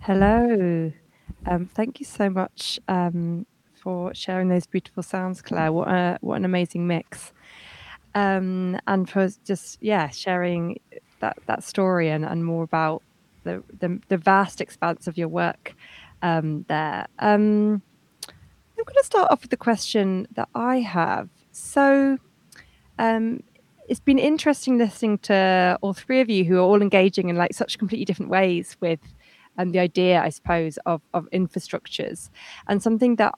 Hello. Thank you so much for sharing those beautiful sounds, Claire. What an amazing mix. And for just sharing that story and more about the vast expanse of your work there. I'm going to start off with the question that I have. So um, it's been interesting listening to all three of you who are all engaging in like such completely different ways with the idea, I suppose, of infrastructures. And something that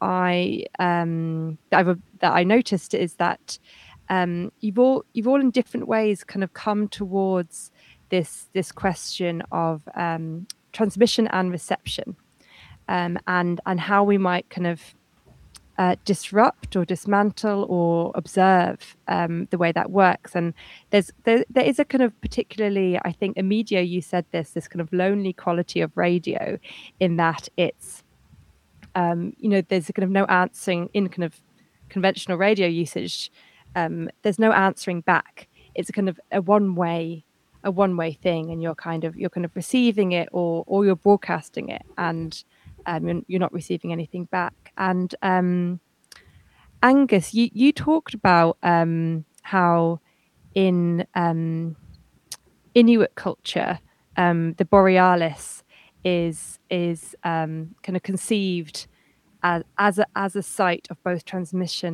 that I noticed is that you've all in different ways kind of come towards this question of transmission and reception, and how we might kind of disrupt or dismantle or observe the way that works. And there is a kind of particularly, I think, Emidio, you said this kind of lonely quality of radio, in that it's there's a kind of no answering in kind of conventional radio usage. There's no answering back. It's a kind of a one way thing, and you're kind of receiving it, or you're broadcasting it, and you're not receiving anything back. And Angus, you talked about how in Inuit culture, the borealis is kind of conceived as a site of both transmission